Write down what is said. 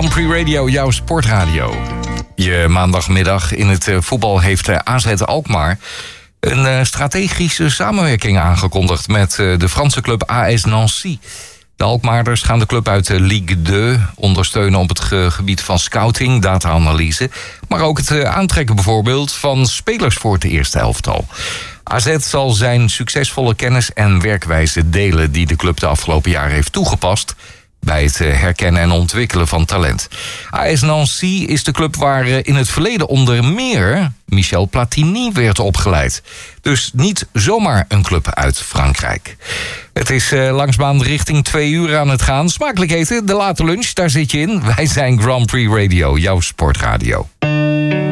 Grand Prix Radio, jouw sportradio. Je maandagmiddag in het voetbal heeft AZ Alkmaar een strategische samenwerking aangekondigd met de Franse club AS Nancy. De Alkmaarders gaan de club uit de Ligue 2 ondersteunen op het gebied van scouting, data-analyse, maar ook het aantrekken bijvoorbeeld van spelers voor het eerste elftal. AZ zal zijn succesvolle kennis en werkwijze delen die de club de afgelopen jaren heeft toegepast bij het herkennen en ontwikkelen van talent. AS Nancy is de club waar in het verleden onder meer Michel Platini werd opgeleid. Dus niet zomaar een club uit Frankrijk. Het is langsbaan richting 2 uur aan het gaan. Smakelijk eten, de late lunch, daar zit je in. Wij zijn Grand Prix Radio, jouw sportradio.